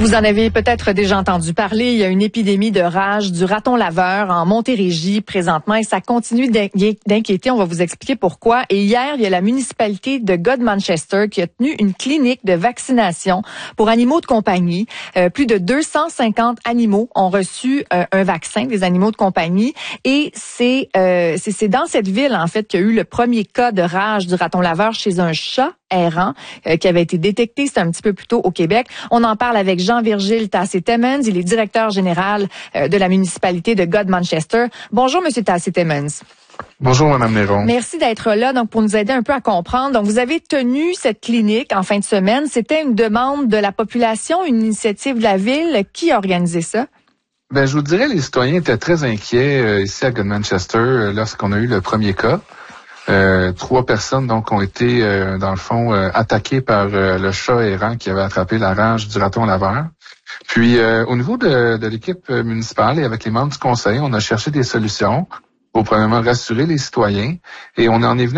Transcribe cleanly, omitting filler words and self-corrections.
Vous en avez peut-être déjà entendu parler. Il y a une épidémie de rage du raton laveur en Montérégie présentement et ça continue d'inquiéter. On va vous expliquer pourquoi. Et hier, il y a la municipalité de Godmanchester qui a tenu une clinique de vaccination pour animaux de compagnie. Plus de 250 animaux ont reçu un vaccin, des animaux de compagnie. Et c'est dans cette ville, en fait, qu'il y a eu le premier cas de rage du raton laveur chez un chat errant qui avait été détecté, c'est un petit peu plus tôt au Québec. On en parle avec Jean-Virgile Tassé-Timmons, il est directeur général de la municipalité de Godmanchester. Bonjour, Monsieur Tassé-Timmons. Bonjour, Mme Néron. Merci d'être là donc pour nous aider un peu à comprendre. Donc, vous avez tenu cette clinique en fin de semaine. C'était une demande de la population, une initiative de la ville. Qui a organisé ça? Ben, je vous dirais, les citoyens étaient très inquiets ici à Godmanchester lorsqu'on a eu le premier cas. 3 personnes donc ont été dans le fond attaquées par le chat errant qui avait attrapé la rage du raton laveur. Puis au niveau de l'équipe municipale et avec les membres du conseil, on a cherché des solutions pour premièrement rassurer les citoyens et on en est venu